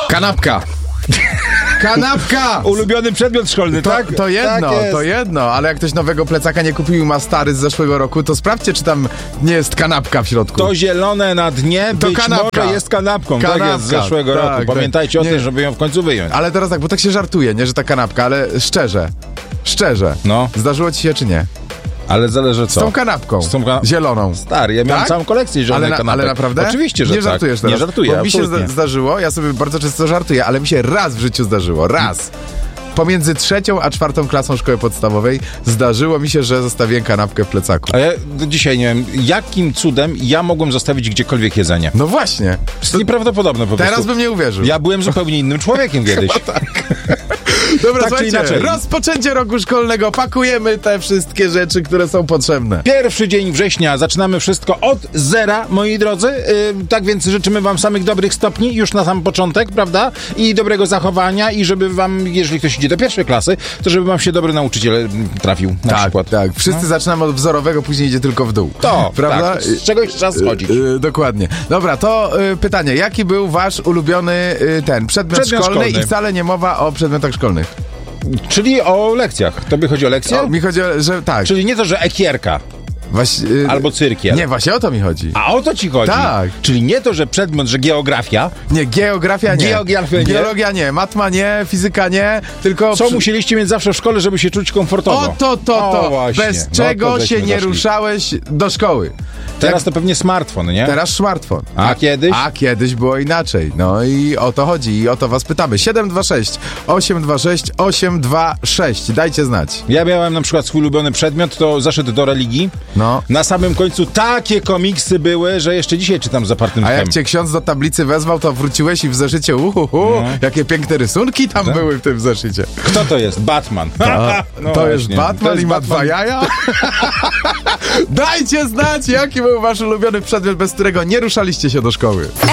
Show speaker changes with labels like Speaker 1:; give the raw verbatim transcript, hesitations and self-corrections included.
Speaker 1: Kanapka. Kanapka!
Speaker 2: Ulubiony przedmiot szkolny,
Speaker 1: To,
Speaker 2: tak?
Speaker 1: to jedno,
Speaker 2: tak
Speaker 1: to jedno, ale jak ktoś nowego plecaka nie kupił i ma stary z zeszłego roku, to sprawdźcie, czy tam nie jest kanapka w środku.
Speaker 2: To zielone na dnie
Speaker 1: To
Speaker 2: być
Speaker 1: kanapka.
Speaker 2: może jest kanapką.
Speaker 1: Kanapka,
Speaker 2: Tak jest z zeszłego
Speaker 1: tak,
Speaker 2: roku.
Speaker 1: tak.
Speaker 2: Pamiętajcie o
Speaker 1: Nie.
Speaker 2: tym, żeby ją w końcu wyjąć.
Speaker 1: Ale teraz tak, bo tak się żartuje, nie, że ta kanapka, ale szczerze, szczerze,
Speaker 2: No.
Speaker 1: zdarzyło ci się czy nie?
Speaker 2: Ale zależy co.
Speaker 1: Z tą kanapką,
Speaker 2: Z tą ka-
Speaker 1: zieloną.
Speaker 2: Stary, ja miałem
Speaker 1: Tak?
Speaker 2: całą kolekcję zielonych
Speaker 1: Ale, na,
Speaker 2: kanapek.
Speaker 1: ale naprawdę?
Speaker 2: Oczywiście, że
Speaker 1: nie
Speaker 2: tak.
Speaker 1: żartujesz teraz.
Speaker 2: Nie żartuję,
Speaker 1: Bo mi się
Speaker 2: absolutnie.
Speaker 1: zda- zdarzyło, ja sobie bardzo często żartuję, ale mi się raz w życiu zdarzyło, raz. Pomiędzy trzecią a czwartą klasą szkoły podstawowej zdarzyło mi się, że zostawiłem kanapkę w plecaku.
Speaker 2: A ja do dzisiaj nie wiem, jakim cudem ja mogłem zostawić gdziekolwiek jedzenie.
Speaker 1: No właśnie.
Speaker 2: To jest nieprawdopodobne po
Speaker 1: Teraz
Speaker 2: prostu.
Speaker 1: bym nie uwierzył.
Speaker 2: Ja byłem zupełnie innym człowiekiem kiedyś.
Speaker 1: Dobra,
Speaker 2: tak czy
Speaker 1: słuchajcie,
Speaker 2: inaczej.
Speaker 1: rozpoczęcie roku szkolnego, pakujemy te wszystkie rzeczy, które są potrzebne.
Speaker 2: Pierwszy dzień września, zaczynamy wszystko od zera, moi drodzy. Yy, tak więc życzymy wam samych dobrych stopni już na sam początek, prawda? I dobrego zachowania i żeby wam, jeżeli ktoś idzie do pierwszej klasy, to żeby wam się dobry nauczyciel mm, trafił na
Speaker 1: tak,
Speaker 2: przykład.
Speaker 1: tak. Wszyscy
Speaker 2: No.
Speaker 1: zaczynamy od wzorowego, później idzie tylko w dół.
Speaker 2: To,
Speaker 1: prawda?
Speaker 2: tak, z czegoś trzeba schodzić.
Speaker 1: Y, y, dokładnie. Dobra, to y, pytanie. Jaki był wasz ulubiony y, ten przedmiot,
Speaker 2: Przedmiot
Speaker 1: szkolny,
Speaker 2: szkolny.
Speaker 1: i wcale nie mowa o przedmiotach szkolnych?
Speaker 2: Czyli o lekcjach. Tobie chodzi o lekcje?
Speaker 1: O, mi chodzi o, że tak.
Speaker 2: Czyli nie to, że ekierka
Speaker 1: Właśnie, y,
Speaker 2: albo cyrkiel.
Speaker 1: Nie, właśnie o to mi chodzi.
Speaker 2: A o to ci chodzi?
Speaker 1: Tak.
Speaker 2: Czyli nie to, że przedmiot, że geografia.
Speaker 1: Nie, geografia nie.
Speaker 2: Geografia nie.
Speaker 1: Biologia nie, matma nie, fizyka nie, tylko...
Speaker 2: Co
Speaker 1: przy-
Speaker 2: musieliście mieć zawsze w szkole, żeby się czuć komfortowo?
Speaker 1: O to, to,
Speaker 2: O,
Speaker 1: to.
Speaker 2: właśnie.
Speaker 1: Bez
Speaker 2: No
Speaker 1: czego
Speaker 2: to żeśmy
Speaker 1: się nie
Speaker 2: doszli.
Speaker 1: ruszałeś do szkoły.
Speaker 2: Teraz to pewnie smartfon, nie?
Speaker 1: Teraz smartfon.
Speaker 2: A kiedyś?
Speaker 1: A kiedyś było inaczej. No i o to chodzi i o to was pytamy. siedem dwa sześć osiem dwa sześć osiem dwa sześć. Dajcie znać.
Speaker 2: Ja miałem na przykład swój ulubiony przedmiot, to zaszedł do religii.
Speaker 1: No.
Speaker 2: Na samym końcu takie komiksy były, że jeszcze dzisiaj czytam z zapartym
Speaker 1: A jak
Speaker 2: tchem.
Speaker 1: cię ksiądz do tablicy wezwał, to wróciłeś i w zeszycie uhuhu,
Speaker 2: No.
Speaker 1: jakie piękne rysunki tam były w tym zeszycie.
Speaker 2: Kto to jest? Batman.
Speaker 1: A,
Speaker 2: No
Speaker 1: to jest
Speaker 2: właśnie.
Speaker 1: Batman
Speaker 2: To jest
Speaker 1: i ma
Speaker 2: Batman.
Speaker 1: dwa jaja? Dajcie znać, jaki był wasz ulubiony przedmiot, bez którego nie ruszaliście się do szkoły.